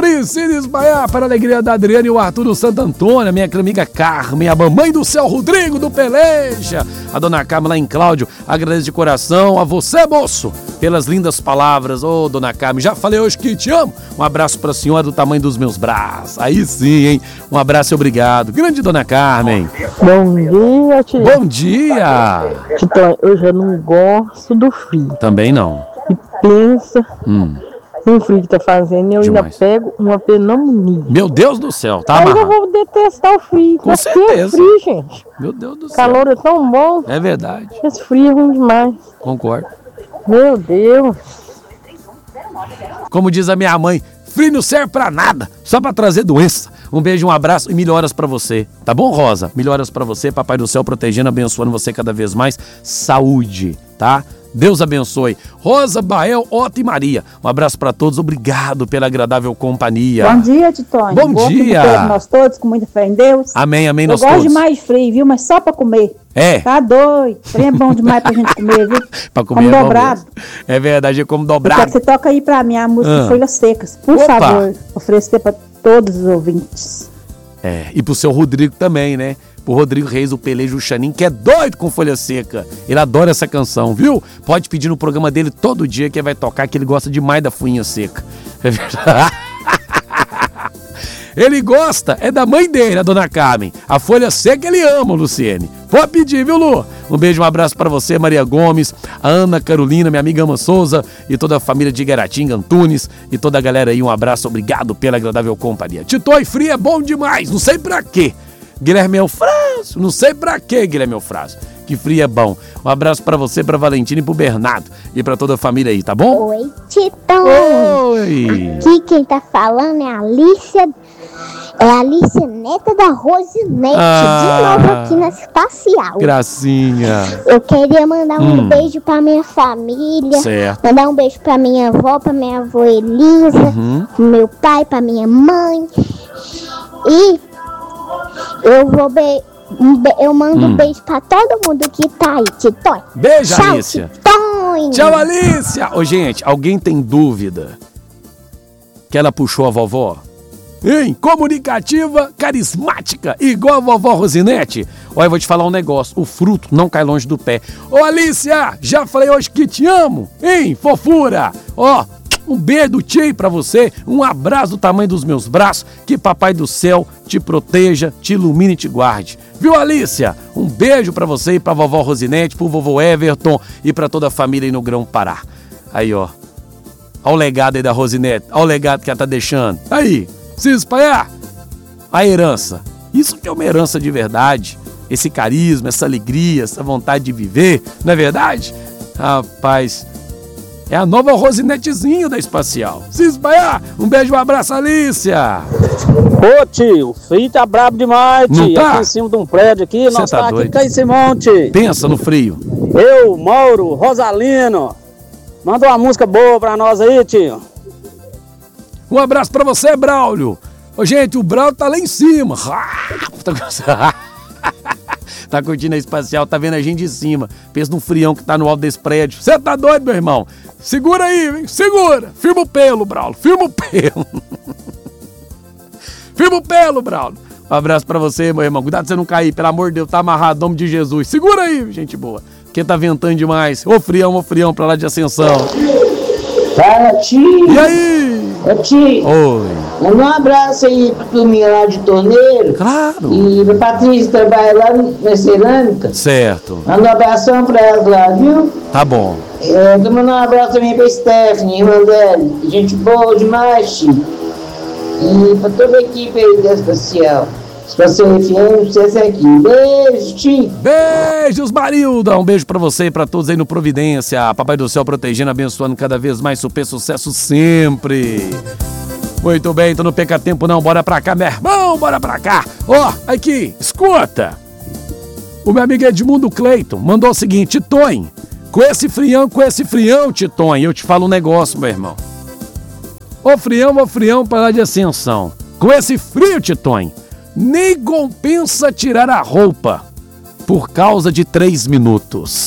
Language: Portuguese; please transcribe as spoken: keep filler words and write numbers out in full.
Alice, se desmaiar para a alegria da Adriana e o Arthur do Santo Antônio, a minha amiga Carmen, a mamãe do céu Rodrigo do Peleja, a dona Carmen lá em Cláudio, agradeço de coração a você, moço, pelas lindas palavras. Ô, oh, dona Carmen, já falei hoje que te amo. Um abraço pra senhora do tamanho dos meus braços. Aí sim, hein? Um abraço e obrigado. Grande dona Carmen. Bom dia, tio. Bom dia. Titão, eu já não gosto do frio. Também não. E pensa... Hum. O frio que tá fazendo, eu Demais. ainda pego uma pneumonia. Meu Deus do céu, tá Aí amarrado. eu vou detestar o frio. Com Mas certeza. Que frio, gente. Meu Deus do céu. Calor é tão bom. É verdade. Esse frio é ruim demais. Concordo. Meu Deus. Como diz a minha mãe, frio não serve pra nada, só pra trazer doença. Um beijo, um abraço e melhoras pra você. Tá bom, Rosa? Melhoras pra você, Papai do Céu protegendo, abençoando você cada vez mais. Saúde, tá? Deus abençoe. Rosa, Bael, Otto e Maria. Um abraço pra todos. Obrigado pela agradável companhia. Bom dia, Titônio. Bom Boa dia. Para nós todos, com muita fé em Deus. Amém, amém, Eu nós gosto todos. demais de frio, viu? Mas só pra comer. É. Tá doido. Frio é bom demais pra gente comer, viu? Pra comer como é bom dobrado. mesmo. É verdade, é como Eu quero dobrado. que você toca aí pra mim a música Ah. Folhas Secas. Por Opa. favor, oferecer pra todos os ouvintes. É, e pro seu Rodrigo também, né? Pro Rodrigo Reis, o Pelejo Chanin, que é doido com Folha Seca. Ele adora essa canção, viu? Pode pedir no programa dele todo dia que ele vai tocar, que ele gosta demais da Fuinha Seca. É verdade. Ele gosta, é da mãe dele, a dona Carmen. A Folha Seca ele ama, Luciene. Pode pedir, viu, Lu? Um beijo, um abraço pra você, Maria Gomes, a Ana Carolina, minha amiga Ama Souza e toda a família de Guaratinga, Antunes e toda a galera aí. Um abraço, obrigado pela agradável companhia. Titô e Frio é bom demais, não sei pra quê. Guilherme Eufrásio, não sei pra quê, Guilherme Eufrásio. Que frio é bom. Um abraço pra você, pra Valentina e pro Bernardo. E pra toda a família aí, tá bom? Oi, Titão. Oi. Aqui quem tá falando é a Alicia. É a Alicia, neta da Rosinete, Ah. de novo aqui na Espacial. Gracinha. Eu queria mandar um Hum. beijo pra minha família. Certo. Mandar um beijo pra minha avó, pra minha avó Elisa, Uhum. pro meu pai, pra minha mãe. E eu vou be... um be- eu mando Hum. um beijo pra todo mundo que tá aí, Titão. Beijo, Tchau, Alicia. Titão. Tchau, Alicia. Ô, gente, alguém tem dúvida que ela puxou a vovó? Hein? Comunicativa, carismática, igual a vovó Rosinete. Olha, eu vou te falar um negócio. O fruto não cai longe do pé. Ô, Alicia, já falei hoje que te amo. Hein, fofura? Ó, um beijo do tio pra você. Um abraço do tamanho dos meus braços. Que Papai do Céu te proteja, te ilumine e te guarde. Viu, Alicia? Um beijo pra você e pra vovó Rosinete, pro vovô Everton e pra toda a família aí no Grão Pará. Aí, ó. Olha o legado aí da Rosinete. Olha o legado que ela tá deixando. Aí. Se espalhar a herança. Isso que é uma herança de verdade. Esse carisma, essa alegria, essa vontade de viver. Não é verdade? Rapaz, é a nova Rosinetezinha da Espacial. Se espalhar, um beijo, um abraço, Alicia. Ô tio, o frio tá brabo demais, Não tio. tá? Aqui em cima de um prédio aqui, Cê nós tá tá, aqui doido. cá em cima, tio. Pensa no frio. Eu, Mauro, Rosalino. Manda uma música boa pra nós aí, tio. Um abraço pra você, Braulio. Ô, gente, o Braulio tá lá em cima. Tá curtindo a Espacial, tá vendo a gente de cima. Pensa no frião que tá no alto desse prédio. Você tá doido, meu irmão? Segura aí, hein? Segura. Firma o pelo, Braulio. Firma o pelo. Firma o pelo, Braulio. Um abraço pra você, meu irmão. Cuidado pra você não cair, pelo amor de Deus. Tá amarrado, em nome de Jesus. Segura aí, gente boa. Porque tá ventando demais. Ô frião, ô frião pra lá de Ascensão. Fala, tio. E aí? Ô, tio. Oi. Manda um abraço aí pra turminha lá de Torneiro. Claro. E pra Patrícia, que trabalha lá na cerâmica. Certo. Manda um abração pra elas lá, viu? Tá bom. É, tô mandando um abraço também pra Stephanie, irmã dela. Gente boa demais, tio. E pra toda a equipe aí da Espacial. Espacial F M, sucesso aqui. Beijo, tio. Beijos, Marilda. Um beijo pra você e pra todos aí no Providência. Papai do Céu protegendo, abençoando cada vez mais. Super sucesso sempre. Muito bem, então não perca tempo não. Bora pra cá, meu irmão. Bora pra cá. Ó, aqui, escuta. O meu amigo Edmundo Cleiton mandou o seguinte: Titonho, com esse frião, com esse frião, Titonho, eu te falo um negócio, meu irmão. Ô frião, ô frião pra lá de Ascensão. Com esse frio, Titonho, nem compensa tirar a roupa por causa de três minutos.